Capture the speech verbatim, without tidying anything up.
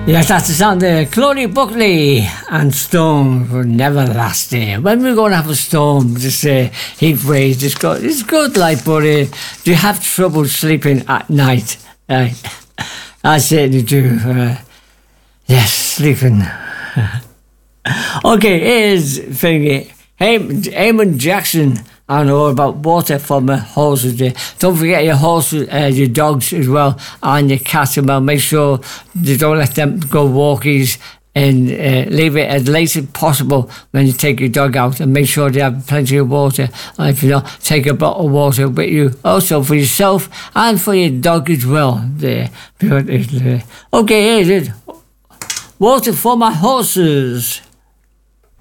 Yes, that's the sound there. Chloe Buckley and Storm will never last there. When we're going to have a storm, this uh, heat wave, it's good, it's good, like, but uh, do you have trouble sleeping at night? Uh, I certainly do. Uh, yes, sleeping. Okay, here's the thing. Eamon Jackson, I know about water from the horses there. Don't forget your horses, uh, your dogs as well, and your cats as well. Make sure you don't let them go walkies, and uh, leave it as late as possible when you take your dog out, and make sure they have plenty of water. And if you not, take a bottle of water with you, also for yourself and for your dog as well. There, okay, here's it. Water for my horses.